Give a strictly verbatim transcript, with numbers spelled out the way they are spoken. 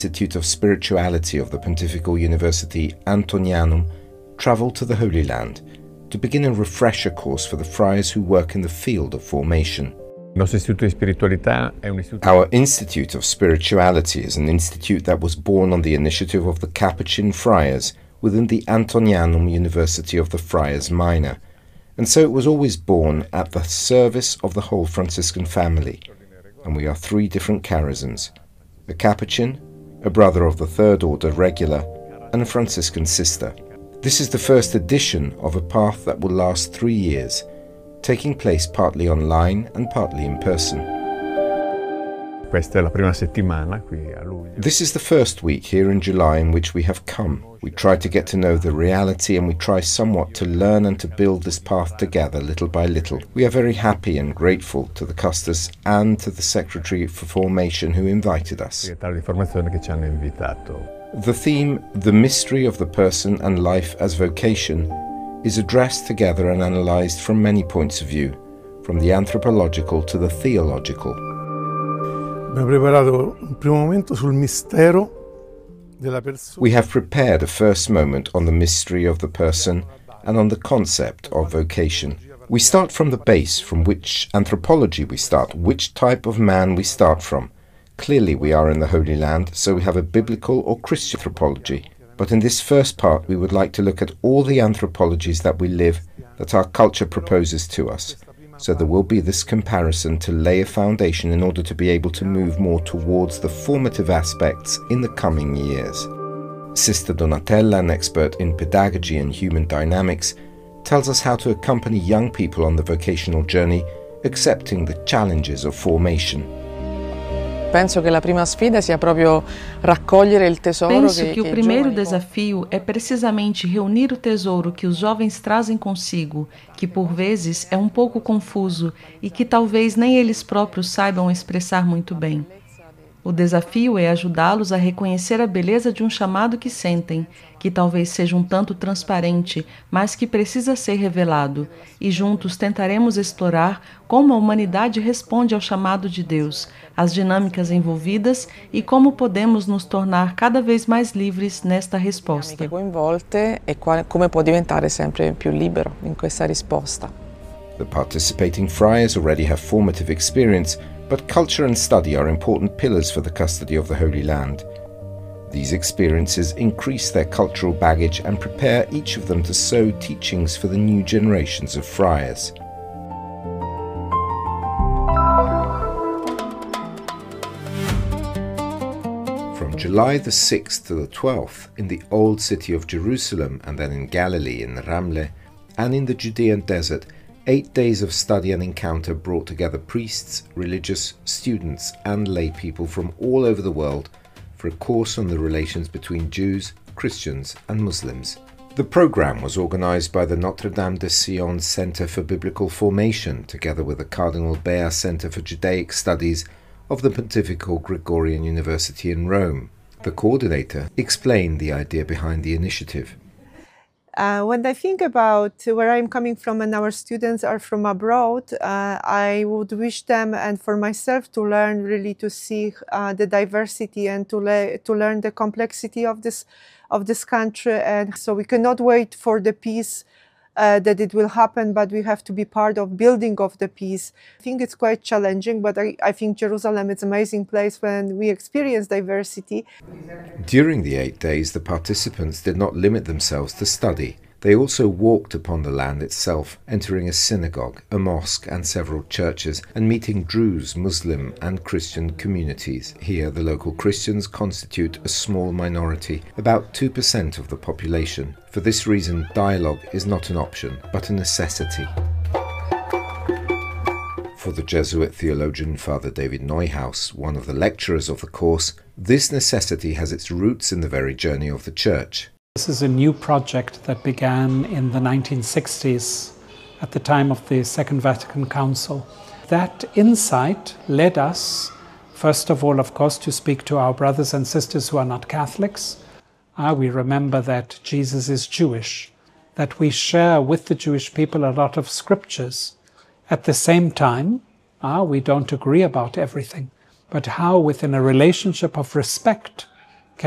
Institute of Spirituality of the Pontifical University Antonianum travelled to the Holy Land to begin a refresher course for the friars who work in the field of formation. Our Institute of Spirituality is an institute that was born on the initiative of the Capuchin friars within the Antonianum University of the Friars Minor, and so it was always born at the service of the whole Franciscan family. And we are three different charisms: a Capuchin, a brother of the Third Order Regular, and a Franciscan sister. This is the first edition of a path that will last three years, taking place partly online and partly in person. This is the first week here in July in which we have come. We try to get to know the reality, and we try somewhat to learn and to build this path together little by little. We are very happy and grateful to the Custos and to the Secretary for Formation who invited us. The theme, The Mystery of the Person and Life as Vocation, is addressed together and analysed from many points of view, from the anthropological to the theological. We have prepared a first moment on the mystery of the person and on the concept of vocation. We start from the base, from which anthropology we start, which type of man we start from. Clearly we are in the Holy Land, so we have a biblical or Christian anthropology. But in this first part we would like to look at all the anthropologies that we live, that our culture proposes to us. So there will be this comparison to lay a foundation in order to be able to move more towards the formative aspects in the coming years. Sister Donatella, an expert in pedagogy and human dynamics, tells us how to accompany young people on the vocational journey, accepting the challenges of formation. Penso che la prima sfida sia proprio raccogliere il tesoro Penso che, que o che primeiro giovani... desafio é precisamente reunir o tesouro que os jovens trazem consigo, que por vezes é um pouco confuso e que talvez nem eles próprios saibam expressar muito bem. O desafio é ajudá-los a reconhecer a beleza de um chamado que sentem, que talvez seja um tanto transparente, mas que precisa ser revelado, e juntos tentaremos explorar como a humanidade responde ao chamado de Deus, as dinâmicas envolvidas e como podemos nos tornar cada vez mais livres nesta resposta. coinvolte e come può diventare sempre più libero in questa risposta. The participating friars already have formative experience, but culture and study are important pillars for the custody of the Holy Land. These experiences increase their cultural baggage and prepare each of them to sow teachings for the new generations of friars. From July the sixth to the twelfth, in the old city of Jerusalem, and then in Galilee in Ramle, and in the Judean desert, eight days of study and encounter brought together priests, religious, students and lay people from all over the world for a course on the relations between Jews, Christians and Muslims. The program was organized by the Notre Dame de Sion Center for Biblical Formation, together with the Cardinal Bea Center for Judaic Studies of the Pontifical Gregorian University in Rome. The coordinator explained the idea behind the initiative. Uh, when I think about where I'm coming from and our students are from abroad, uh, I would wish them and for myself to learn really to see uh, the diversity and to, le to learn the complexity of this, of this country. And so we cannot wait for the peace uh, that it will happen, but we have to be part of building of the peace. I think it's quite challenging, but I, I think Jerusalem is an amazing place when we experience diversity. During the eight days, the participants did not limit themselves to study. They also walked upon the land itself, entering a synagogue, a mosque and several churches, and meeting Druze, Muslim and Christian communities. Here the local Christians constitute a small minority, about two percent of the population. For this reason, dialogue is not an option, but a necessity. For the Jesuit theologian Father David Neuhaus, one of the lecturers of the course, this necessity has its roots in the very journey of the Church. This is a new project that began in the nineteen sixties at the time of the Second Vatican Council. That insight led us, first of all, of course, to speak to our brothers and sisters who are not Catholics. Ah, we remember that Jesus is Jewish, that we share with the Jewish people a lot of scriptures. At the same time, ah, we don't agree about everything, but how within a relationship of respect